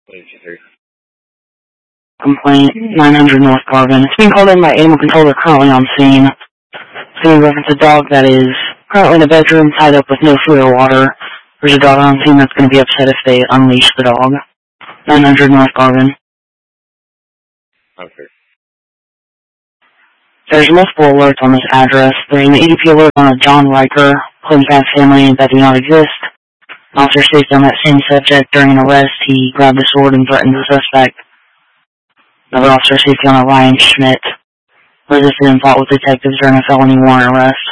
Complaint 900 North Garvin. It's being called in by animal control. Currently on scene. It's going to reference a dog that is currently in the bedroom, tied up with no food or water. There's a dog on scene that's going to be upset if they unleash the dog. 900 North Garvin. Okay. There's multiple alerts on this address. There's an EDP alert on a John Riker, Clinton family that do not exist. An officer states on that same subject during an arrest, he grabbed a sword and threatened the suspect. Another officer safety on a Ryan Schmidt resisted and fought with detectives during a felony warrant arrest.